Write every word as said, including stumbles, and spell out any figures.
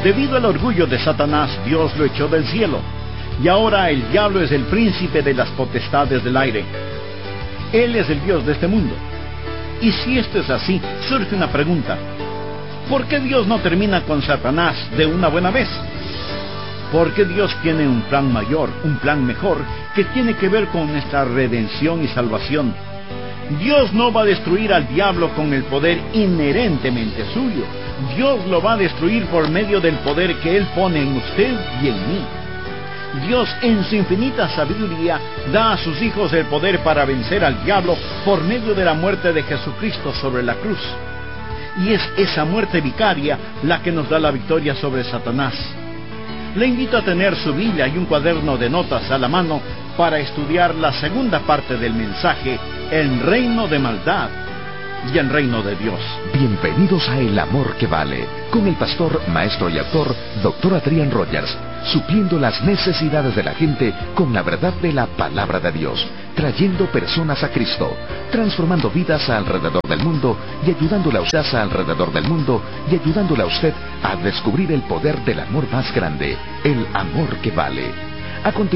Debido al orgullo de Satanás, Dios lo echó del cielo, y ahora el diablo es el príncipe de las potestades del aire. Él es el Dios de este mundo. Y si esto es así, surge una pregunta: ¿por qué Dios no termina con Satanás de una buena vez? Porque Dios tiene un plan mayor, un plan mejor, que tiene que ver con nuestra redención y salvación. Dios no va a destruir al diablo con el poder inherentemente suyo. Dios lo va a destruir por medio del poder que Él pone en usted y en mí. Dios, en su infinita sabiduría, da a sus hijos el poder para vencer al diablo por medio de la muerte de Jesucristo sobre la cruz. Y es esa muerte vicaria la que nos da la victoria sobre Satanás. Le invito a tener su Biblia y un cuaderno de notas a la mano para estudiar la segunda parte del mensaje, el reino de maldad y el reino de Dios. Bienvenidos a El Amor que Vale, con el pastor, maestro y autor, doctor Adrián Rogers, supliendo las necesidades de la gente con la verdad de la palabra de Dios, trayendo personas a Cristo, transformando vidas alrededor del mundo y ayudándole a usted alrededor del mundo y ayudándole a usted a descubrir el poder del amor más grande, el amor que vale. A continuación,